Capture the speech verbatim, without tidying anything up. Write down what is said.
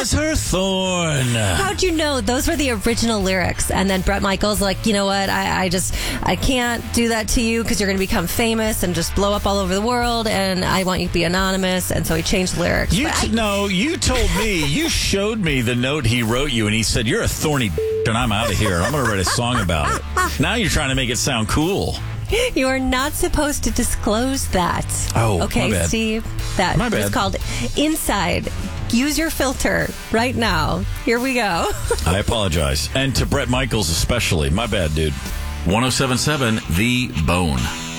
as her thorn. How'd you know those were the original lyrics? And then Bret Michaels like, you know what? I, I just I can't do that to you because you're going to become famous and just blow up all over the world. And I want you to be anonymous. And so he changed the lyrics. You t- I, no, you told me. You showed me the note he wrote you, and he said, "You're a thorny and I'm out of here. I'm going to write a song about it." Now you're trying to make it sound cool. You are not supposed to disclose that. Oh, okay, my bad. Steve. That My bad. is called Inside. Use your filter right now. Here we go. I apologize. And to Bret Michaels especially. My bad, dude. one oh seven point seven The Bone.